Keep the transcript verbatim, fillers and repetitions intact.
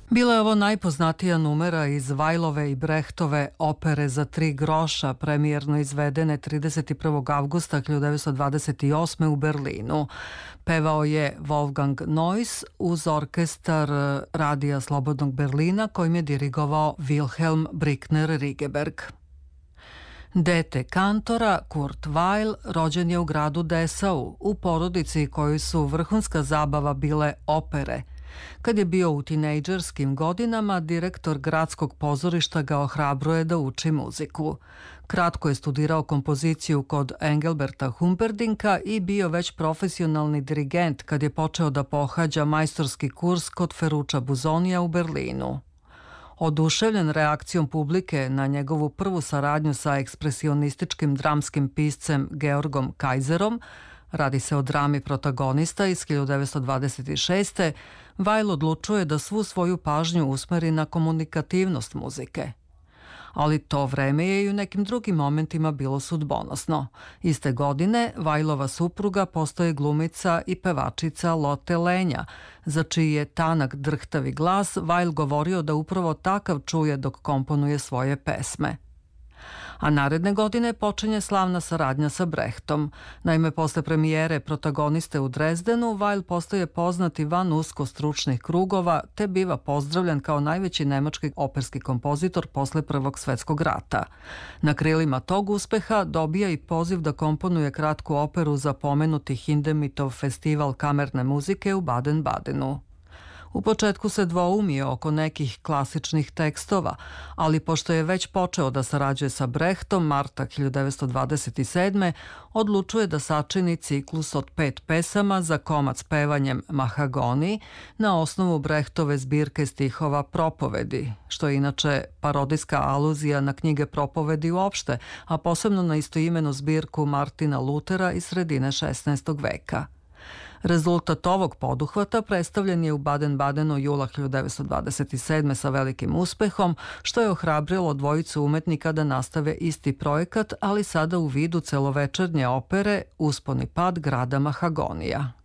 Bila je ovo najpoznatija numera iz Weilove i Brechtove opere za tri groša, premijerno izvedene trideset prvog avgusta hiljadu devetsto dvadeset osme. u Berlinu. Pevao je Wolfgang Neuss uz orkestar Radija Slobodnog Berlina kojim je dirigovao Wilhelm Brickner-Rigeberg. Dete kantora, Kurt Weill, rođen je u gradu Dessau, u porodici kojoj su vrhunska zabava bile opere. Kad je bio u tinejdžerskim godinama, direktor gradskog pozorišta ga ohrabruje da uči muziku. Kratko je studirao kompoziciju kod Engelberta Humperdinka i bio već profesionalni dirigent kad je počeo da pohađa majstorski kurs kod Ferruccia Busonija u Berlinu. Oduševljen reakcijom publike na njegovu prvu saradnju sa ekspresionističkim dramskim piscem Georgom Kaiserom, radi se o drami Protagonista iz hiljadu devetsto dvadeset šeste. Weill odlučuje da svu svoju pažnju usmeri na komunikativnost muzike. Ali to vreme je i u nekim drugim momentima bilo sudbonosno. Iste godine Weillova supruga postaje glumica i pevačica Lotte Lenya, za čiji je tanak drhtavi glas Weill govorio da upravo takav čuje dok komponuje svoje pesme. A naredne godine počinje slavna saradnja sa Brechtom. Naime, posle premijere Protagoniste u Drezdenu, Weill postaje poznat i van usko stručnih krugova, te biva pozdravljen kao najveći nemački operski kompozitor posle Prvog svetskog rata. Na krilima tog uspeha dobija i poziv da komponuje kratku operu za pomenuti Hindemithov festival kamerne muzike u Baden-Badenu. U početku se dvoumio oko nekih klasičnih tekstova, ali pošto je već počeo da sarađuje sa Brechtom marta hiljadu devetsto dvadeset sedme. odlučuje da sačini ciklus od pet pesama za komad s pevanjem Mahagoni na osnovu Brechtove zbirke stihova Propovedi, što je inače parodijska aluzija na knjige Propovedi uopšte, a posebno na istoimenu zbirku Martina Lutera iz sredine šesnaestog veka. Rezultat ovog poduhvata predstavljen je u Baden-Badenu jula hiljadu devetsto dvadeset sedme. sa velikim uspehom, što je ohrabrilo dvojicu umetnika da nastave isti projekat, ali sada u vidu celovečernje opere Uspon i pad grada Mahagonija.